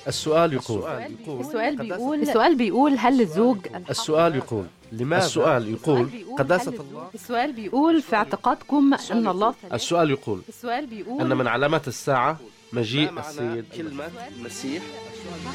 السؤال يقول السؤال بيقول هل الزوج السؤال يقول لماذا؟ السؤال يقول قداسة الله. السؤال بيقول في اعتقادكم أن الله السؤال يقول السؤال بيقول أن من علامات الساعة مجيء السيد كلمة مسيح.